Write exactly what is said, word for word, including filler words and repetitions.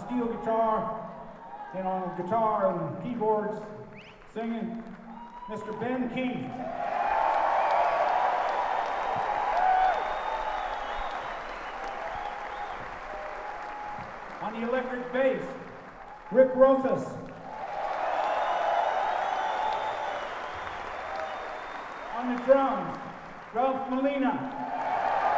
steel guitar, and on guitar and keyboards, singing, Mister Ben Keith. On the electric bass, Rick Rosas. On the drums, Ralph Molina.